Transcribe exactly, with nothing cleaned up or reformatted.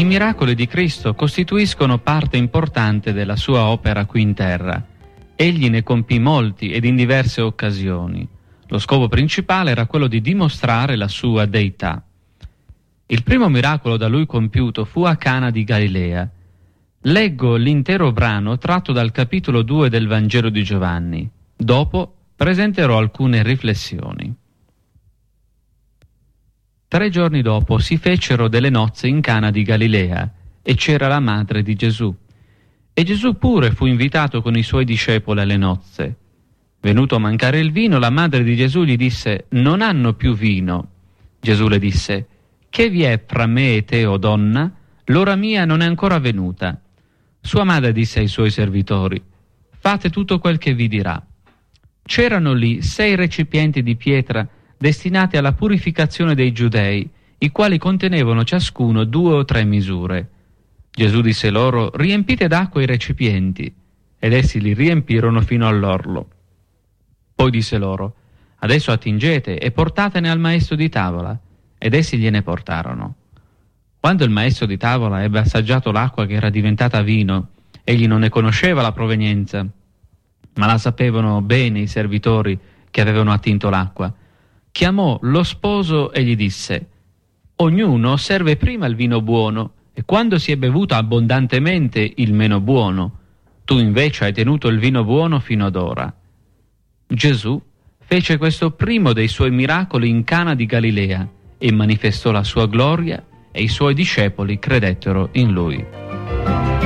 I miracoli di Cristo costituiscono parte importante della sua opera qui in terra. Egli ne compì molti ed in diverse occasioni. Lo scopo principale era quello di dimostrare la sua deità. Il primo miracolo da lui compiuto fu a Cana di Galilea. Leggo l'intero brano tratto dal capitolo due del Vangelo di Giovanni. Dopo presenterò alcune riflessioni. Tre giorni dopo si fecero delle nozze in Cana di Galilea e c'era la madre di Gesù. E Gesù pure fu invitato con i suoi discepoli alle nozze. Venuto a mancare il vino, la madre di Gesù gli disse: «Non hanno più vino». Gesù le disse: «Che vi è fra me e te, o donna? L'ora mia non è ancora venuta». Sua madre disse ai suoi servitori: «Fate tutto quel che vi dirà». C'erano lì sei recipienti di pietra destinati alla purificazione dei giudei, i quali contenevano ciascuno due o tre misure. Gesù disse loro: «Riempite d'acqua i recipienti», ed essi li riempirono fino all'orlo. Poi disse loro: «Adesso attingete e portatene al maestro di tavola», ed essi gliene portarono. Quando il maestro di tavola ebbe assaggiato l'acqua che era diventata vino, egli non ne conosceva la provenienza, ma la sapevano bene i servitori che avevano attinto l'acqua. Chiamò lo sposo e gli disse: «Ognuno serve prima il vino buono, e quando si è bevuto abbondantemente il meno buono. Tu invece hai tenuto il vino buono fino ad ora». Gesù fece questo primo dei suoi miracoli in Cana di Galilea e manifestò la sua gloria, e i suoi discepoli credettero in lui.